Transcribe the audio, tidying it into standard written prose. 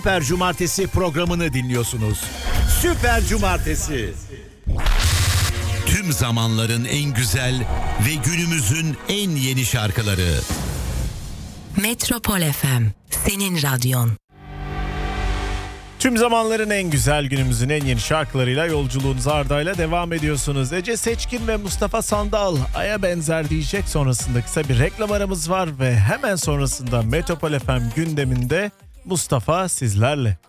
Süper Cumartesi programını dinliyorsunuz. Süper Cumartesi. Tüm zamanların en güzel ve günümüzün en yeni şarkıları. Metropol FM, senin radyon. Tüm zamanların en güzel, günümüzün en yeni şarkılarıyla yolculuğunuza Arda'yla devam ediyorsunuz. Ece Seçkin ve Mustafa Sandal Ay'a benzer diyecek, sonrasında kısa bir reklam aramız var ve hemen sonrasında Metropol FM gündeminde Mustafa sizlerle.